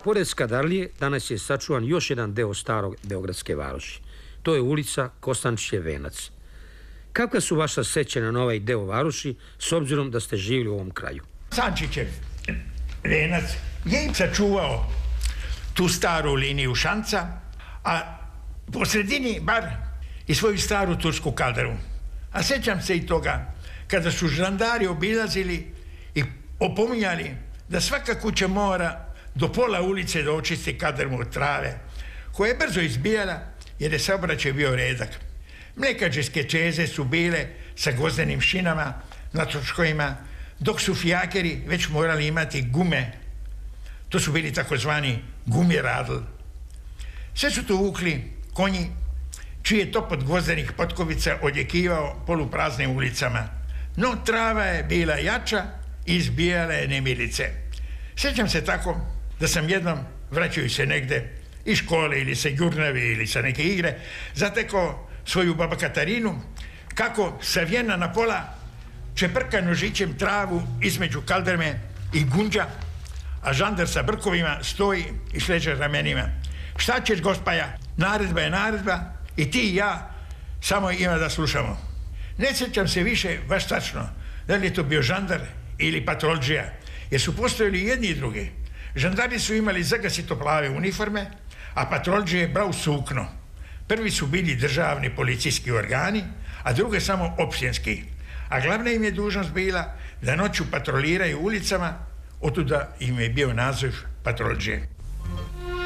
Pored Skadarlije danas je sačuvan još jedan deo starog beogradske varoši. To je ulica Kostančićev venac. Kakva su vaša sećanja na ovaj deo varoši, s obzirom da ste živjeli u ovom kraju? Kostančićev venac je im sačuvao tu staru liniju šanca, a po sredini bar i svoju staru tursku kaldrmu. A sećam se i toga kada su žandari obilazili i opominjali da svaka kuća mora do pola ulice da očisti kaldrmu od trave, koja je brzo izbijala jer je saobraćaj bio redak. Mlekačke čeze su bile sa gvozdenim šinama na troškovima, dok su fijakeri već morali imati gume. To su bili takozvani gumiradl. Sve su tu vukli konji, čiji je topot gvozdenih potkovica odjekivao polupraznim ulicama. No trava je bila jača i izbijale je nemilice. Sjećam se tako da sam jednom, vraćajući se negde iz škole ili sa jurnavi ili sa neke igre, zatekao svoju baba Katarinu kako savijena na pola čeprka nožićem travu između kaldrme i gunđa, a žandar sa brkovima stoji i šleže ramenima. Šta ćeš, gospaja? Naredba je naredba i ti i ja samo ima da slušamo. Ne sjećam se više baš tačno da li je to bio žandar ili patroldžija, jer su postojali jedni i drugi. Žandari su imali zagasito plave uniforme, a patroldžije brau sukno. Prvi su bili državni policijski organi, a druge samo općinski. A glavna im je dužnost bila da noću patroliraju ulicama, otuda im je bio naziv patroldžije.